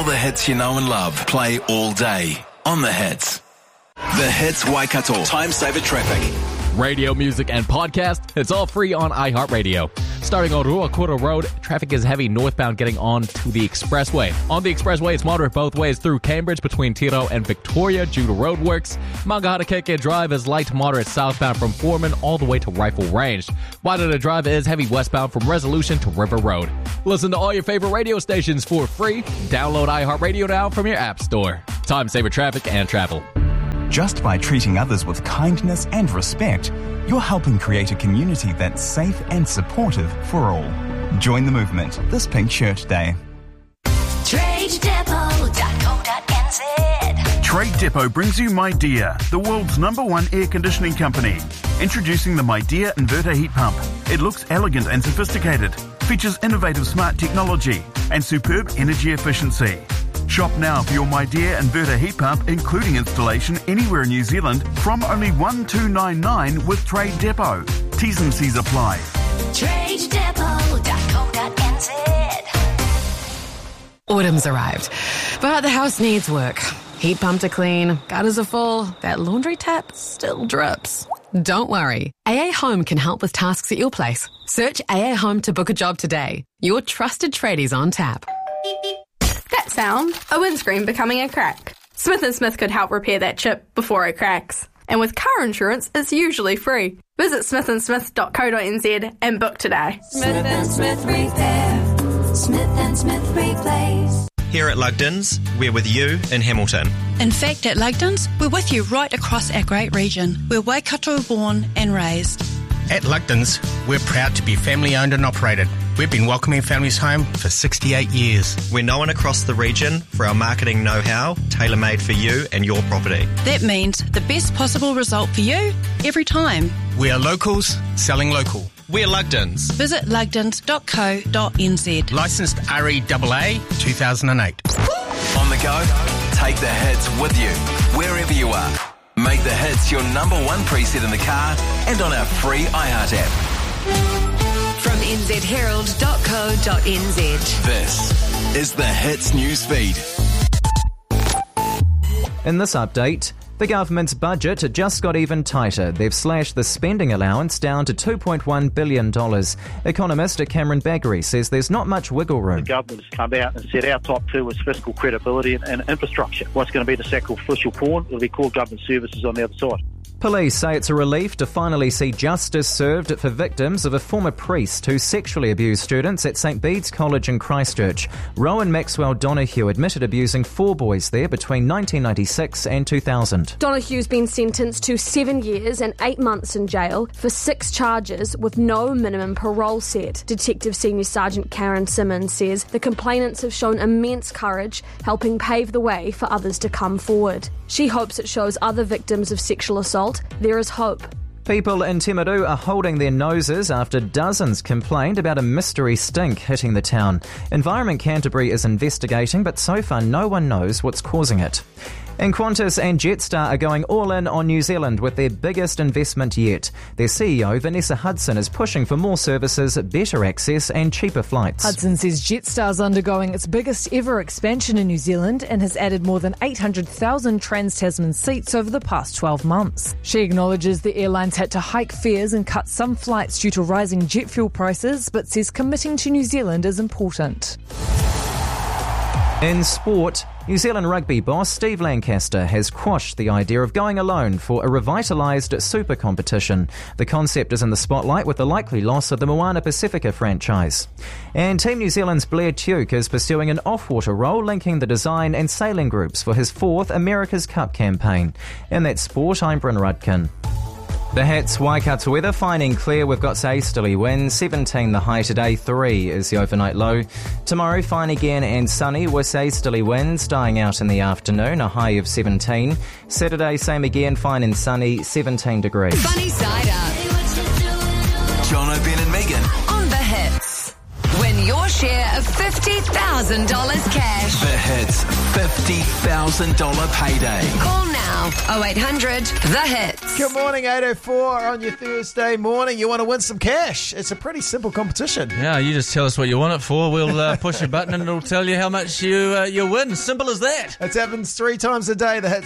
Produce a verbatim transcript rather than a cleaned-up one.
All the hits you know and love play all day on The Hits. The Hits Waikato Time Saver Traffic. Radio, music, and podcast, it's all free on iHeartRadio. Starting on Ruakura Road, traffic is heavy northbound getting on to the expressway. On the expressway, it's moderate both ways through Cambridge between Tiro and Victoria due to roadworks. Mangahatakeke Drive is light to moderate southbound from Foreman all the way to Rifle Range. Wairara Drive is heavy westbound from Resolution to River Road. Listen to all your favorite radio stations for free. Download iHeartRadio now from your app store. Time saver traffic and travel. Just by treating others with kindness and respect, you're helping create a community that's safe and supportive for all. Join the movement this Pink Shirt Day. trade depot dot co dot n z. Trade Depot brings you Midea, the world's number one air conditioning company. Introducing the Midea Inverter Heat Pump. It looks elegant and sophisticated, features innovative smart technology and superb energy efficiency. Shop now for your Midea Inverter Heat Pump, including installation anywhere in New Zealand from only one two nine nine with Trade Depot. T's and C's apply. trade depot dot co dot n z. Autumn's arrived, but the house needs work. Heat pump to clean, gutters are full, that laundry tap still drips. Don't worry, A A Home can help with tasks at your place. Search A A Home to book a job today. Your trusted tradies on tap. That sound, a windscreen becoming a crack. Smith and Smith could help repair that chip before it cracks. And with car insurance, it's usually free. Visit smith and smith dot co dot n z and book today. Smith and Smith Repair. Smith and Smith Replace. Here at Lugdens, we're with you in Hamilton. In fact, at Lugdens, we're with you right across our great region. We're Waikato born and raised. At Lugdens, we're proud to be family owned and operated. We've been welcoming families home for sixty-eight years. We're known across the region for our marketing know-how, tailor-made for you and your property. That means the best possible result for you every time. We are locals selling local. We're Lugdens. Visit lugdens dot co dot n z. Licensed R E A A two thousand eight. On the go, take the hits with you, wherever you are. Make the hits your number one preset in the car and on our free iHeart app. From n z herald dot co dot n z. This is the Hits News Feed. In this update, the government's budget just got even tighter. They've slashed the spending allowance down to two point one billion dollars. Economist Cameron Baggery says there's not much wiggle room. The government has come out and said our top two is fiscal credibility and, and infrastructure. What's going to be the sacrificial pawn? It'll be core government services on the other side. Police say it's a relief to finally see justice served for victims of a former priest who sexually abused students at St Bede's College in Christchurch. Rowan Maxwell Donoghue admitted abusing four boys there between nineteen ninety-six and two thousand. Donoghue's been sentenced to seven years and eight months in jail for six charges with no minimum parole set. Detective Senior Sergeant Karen Simmons says the complainants have shown immense courage, helping pave the way for others to come forward. She hopes it shows other victims of sexual assault there is hope. People in Timaru are holding their noses after dozens complained about a mystery stink hitting the town. Environment Canterbury is investigating, but so far no one knows what's causing it. And Qantas and Jetstar are going all in on New Zealand with their biggest investment yet. Their C E O, Vanessa Hudson, is pushing for more services, better access and cheaper flights. Hudson says Jetstar's undergoing its biggest ever expansion in New Zealand and has added more than eight hundred thousand Trans-Tasman seats over the past twelve months. She acknowledges the airlines had to hike fares and cut some flights due to rising jet fuel prices, but says committing to New Zealand is important. In sport, New Zealand rugby boss Steve Lancaster has quashed the idea of going alone for a revitalised super competition. The concept is in the spotlight with the likely loss of the Moana Pacifica franchise. And Team New Zealand's Blair Tuke is pursuing an off-water role linking the design and sailing groups for his fourth America's Cup campaign. In that sport, I'm Bryn Rudkin. The Hits Waikato weather, fine and clear. We've got easterly winds, seventeen the high today, three is the overnight low. Tomorrow, fine again and sunny with easterly winds, dying out in the afternoon, a high of seventeen. Saturday, same again, fine and sunny, seventeen degrees. Funny side up. John O'Ben and Megan. On The Hits. Win your share of fifty thousand dollars cash. The Hits fifty thousand thousand dollars payday. Call now oh eight hundred the hits. Good morning, eight oh four on your Thursday morning. You want to win some cash? It's a pretty simple competition. Yeah, you just tell us what you want it for. We'll uh, push a button and it'll tell you how much you uh, you win. Simple as that. It happens three times a day. The Hits